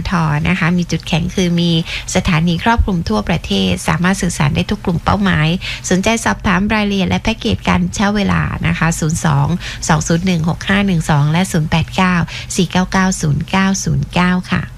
ทนะคะมีจุดแข็งคือมีสถานีครอบคลุมทั่วประเทศสามารถสื่อสารได้ทุกกลุ่มเป้าหมายสนใจสอบถามรายละเอียดและแพ็กเกจการเช่าเวลานะคะ02 201 6512และ089 499 0909ค่ะ